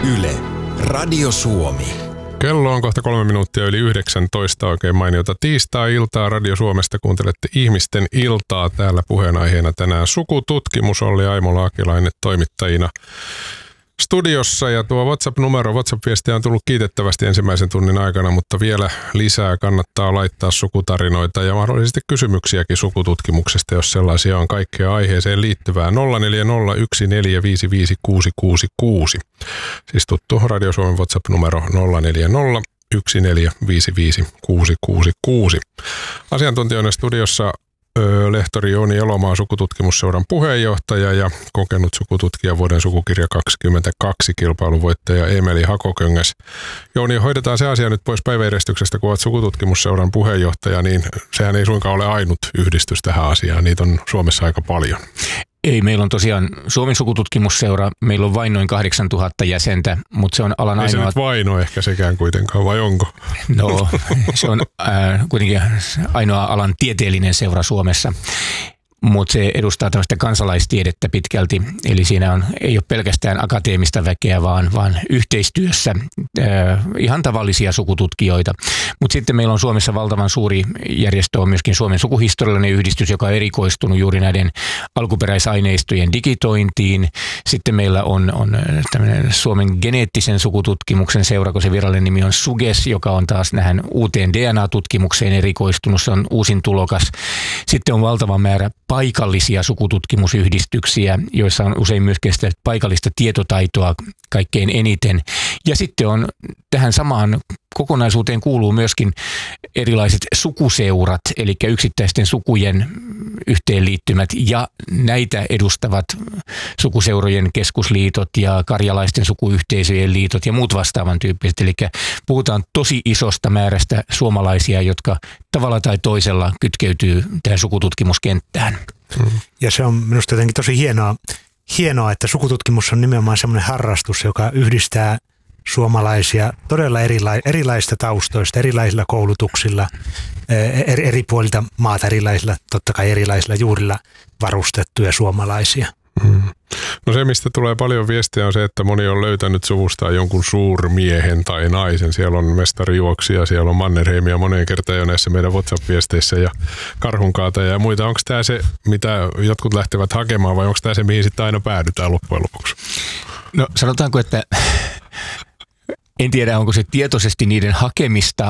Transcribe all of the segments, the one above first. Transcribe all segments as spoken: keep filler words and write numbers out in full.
Yle, Radio Suomi. Kello on kohta kolme minuuttia yli yhdeksäntoista. Oikein mainiota tiistai-iltaa Radio Suomesta. Kuuntelette Ihmisten iltaa. Täällä puheenaiheena tänään sukututkimus. Olli Aimo-Laakilainen toimittajina studiossa. Ja tuo WhatsApp-numero, WhatsApp-viestiä on tullut kiitettävästi ensimmäisen tunnin aikana, mutta vielä lisää kannattaa laittaa sukutarinoita ja mahdollisesti kysymyksiäkin sukututkimuksesta, jos sellaisia on kaikkea aiheeseen liittyvää. nolla neljä nolla yksi neljä viisi viisi kuusi kuusi kuusi. Siis tuttu Radio Suomen WhatsApp-numero nolla neljä nolla yksi neljä viisi viisi kuusi kuusi kuusi. Asiantuntijoina studiossa lehtori Jouni Elomaa, sukututkimusseuran puheenjohtaja, ja kokenut sukututkija, vuoden sukukirja kaksikymmentäkaksi kilpailuvoittaja Eemeli Hakoköngäs. Jouni, hoidetaan se asia nyt pois päiväjärjestyksestä, kun olet sukututkimusseuran puheenjohtaja, niin sehän ei suinkaan ole ainut yhdistys tähän asiaan. Niitä on Suomessa aika paljon. Ei, meillä on tosiaan Suomen sukututkimusseura, meillä on vain noin kahdeksantuhatta jäsentä, mutta se on alan ainoa... Ei ainoa... se nyt vain ole ehkä sekään kuitenkaan, vai onko? No, se on äh, kuitenkin ainoa alan tieteellinen seura Suomessa, mutta se edustaa tämmöistä kansalaistiedettä pitkälti, eli siinä on, ei ole pelkästään akateemista väkeä, vaan, vaan yhteistyössä äh, ihan tavallisia sukututkijoita. Mutta sitten meillä on Suomessa valtavan suuri järjestö, on myöskin Suomen sukuhistoriallinen yhdistys, joka on erikoistunut juuri näiden alkuperäisaineistojen digitointiin. Sitten meillä on, on tämmöinen Suomen geneettisen sukututkimuksen seura, kun se virallinen nimi on SUGES, joka on taas nähän uuteen D N A-tutkimukseen erikoistunut, se on uusin tulokas. Sitten on valtava määrä paikallisia sukututkimusyhdistyksiä, joissa on usein myöskin sitä paikallista tietotaitoa kaikkein eniten. Ja sitten on tähän samaan kokonaisuuteen kuuluu myöskin erilaiset sukuseurat, eli yksittäisten sukujen yhteenliittymät, ja näitä edustavat sukuseurojen keskusliitot ja karjalaisten sukuyhteisöjen liitot ja muut vastaavan tyyppiset. Eli puhutaan tosi isosta määrästä suomalaisia, jotka tavalla tai toisella kytkeytyy tähän sukututkimuskenttään. Ja se on minusta jotenkin tosi hienoa, hienoa, että sukututkimus on nimenomaan semmoinen harrastus, joka yhdistää suomalaisia todella erila- erilaisista taustoista, erilaisilla koulutuksilla, eri, eri puolilta maata, erilaisilla, totta kai erilaisilla juurilla varustettuja suomalaisia. Mm. No se, mistä tulee paljon viestiä, on se, että moni on löytänyt suvustaan jonkun suurmiehen tai naisen. Siellä on mestarijuoksija, siellä on Mannerheimia moneen kertaan jo näissä meidän WhatsApp-viesteissä ja Karhunkaata ja muita. Onko tämä se, mitä jotkut lähtevät hakemaan, vai onko tämä se, mihin sitten aina päädytään loppujen lopuksi? No sanotaanko, että en tiedä, onko se tietoisesti niiden hakemista,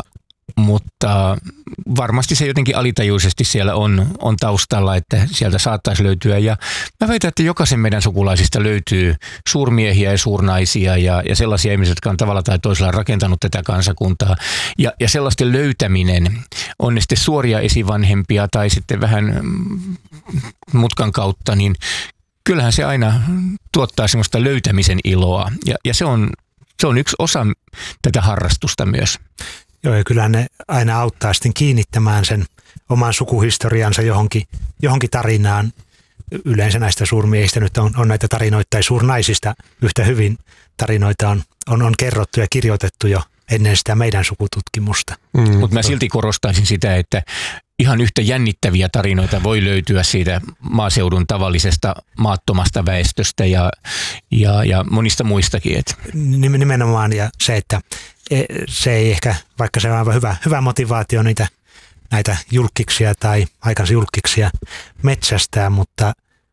mutta varmasti se jotenkin alitajuisesti siellä on, on taustalla, että sieltä saattaisi löytyä. Ja mä väitän, että jokaisen meidän sukulaisista löytyy suurmiehiä ja suurnaisia ja, ja sellaisia ihmisiä, jotka on tavalla tai toisella rakentanut tätä kansakuntaa. Ja, ja sellaisten löytäminen, on ne sitten suoria esivanhempia tai sitten vähän mutkan kautta, niin kyllähän se aina tuottaa semmoista löytämisen iloa. Ja, ja se on... Se on yksi osa tätä harrastusta myös. Joo, ja kyllä ne aina auttaa sitten kiinnittämään sen oman sukuhistoriansa johonkin, johonkin tarinaan. Yleensä näistä suurmiehistä nyt on, on näitä tarinoita, tai suurnaisista yhtä hyvin tarinoita on, on, on kerrottu ja kirjoitettu jo ennen sitä meidän sukututkimusta. Mm, Mutta mä silti korostaisin sitä, että ihan yhtä jännittäviä tarinoita voi löytyä siitä maaseudun tavallisesta maattomasta väestöstä ja, ja, ja monista muistakin. Nimenomaan, ja se, että se ei ehkä, vaikka se on aivan hyvä, hyvä motivaatio niitä näitä julkkiksia tai aikansa julkkiksia metsästää, mutta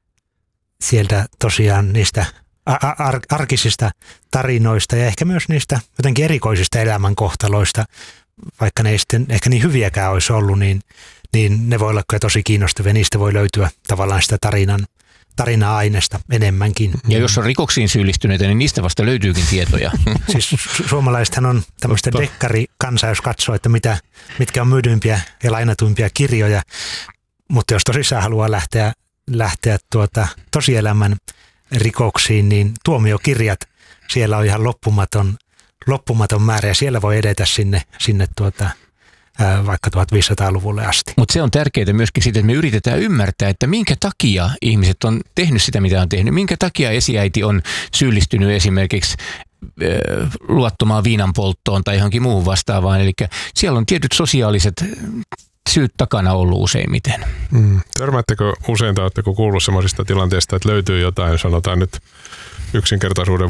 sieltä tosiaan niistä ar- arkisista tarinoista ja ehkä myös niistä jotenkin erikoisista elämänkohtaloista, vaikka ne ei sitten ehkä niin hyviäkään olisi ollut, niin, niin ne voi olla kyllä tosi kiinnostavia. Niistä voi löytyä tavallaan sitä tarinan, tarina-aineesta enemmänkin. Ja jos on rikoksiin syyllistyneitä, niin niistä vasta löytyykin tietoja. Siis su- suomalaisethan on tämmöistä dekkarikansaa, jos katsoo, että mitä, mitkä on myydympiä ja lainatuimpia kirjoja. Mutta jos tosissaan haluaa lähteä, lähteä tuota, tosielämän rikoksiin, niin tuomiokirjat, siellä on ihan loppumaton loppumaton määrä, ja siellä voi edetä sinne, sinne tuota, ää, vaikka tuhatviisisataaluvulle asti. Mutta se on tärkeää myöskin siitä, että me yritetään ymmärtää, että minkä takia ihmiset on tehnyt sitä, mitä on tehnyt. Minkä takia esiäiti on syyllistynyt esimerkiksi ää, luottomaan viinanpolttoon tai johonkin muuhun vastaavaan. Eli siellä on tietyt sosiaaliset syyt takana ollut useimmiten. Mm. Törmäättekö usein, tai oletteko kuullut sellaisista tilanteista, että löytyy jotain, sanotaan nyt yksinkertaisuuden